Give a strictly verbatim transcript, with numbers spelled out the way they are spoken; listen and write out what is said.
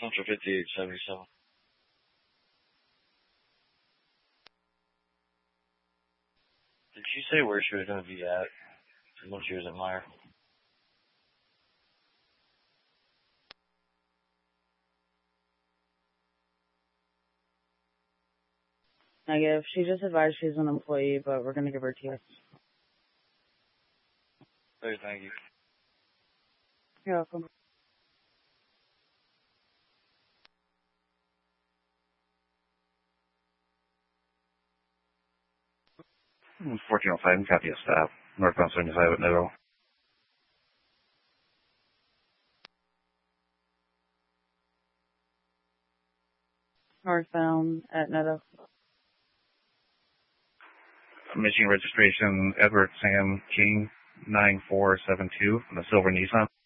Central fifty-eight seventy-seven. Did she say where she was going to be at when she was at Meyer? Negative. She just advised she's an employee, but we're going to give her T S. Hey, thank you. You're welcome. fourteen oh five, copy a stop. Northbound seventy-five at Nitto. Northbound at Netto. Michigan registration, Edward Sam King, nine four seven two, the silver Nissan.